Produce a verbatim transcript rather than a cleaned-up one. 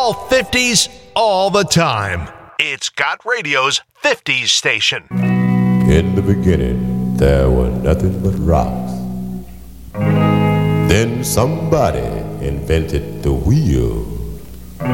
all fifties, all the time. It's Got Radio's fifties station. In the beginning, there were nothing but rocks. Then somebody invented the wheel.